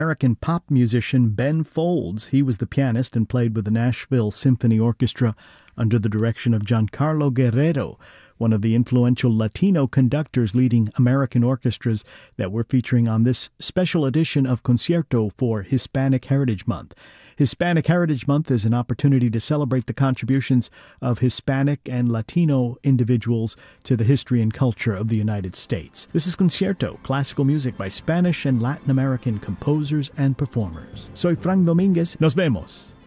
American pop musician Ben Folds. He was the pianist and played with the Nashville Symphony Orchestra under the direction of Giancarlo Guerrero, one of the influential Latino conductors leading American orchestras that we're featuring on this special edition of Concierto for Hispanic Heritage Month. Hispanic Heritage Month is an opportunity to celebrate the contributions of Hispanic and Latino individuals to the history and culture of the United States. This is Concierto, classical music by Spanish and Latin American composers and performers. Soy Frank Dominguez. Nos vemos.